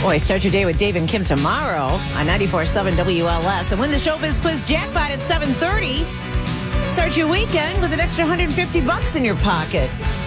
Boy, start your day with Dave and Kim tomorrow on 94.7 WLS. And win the Showbiz Quiz jackpot at 7:30. Start your weekend with an extra $150 in your pocket.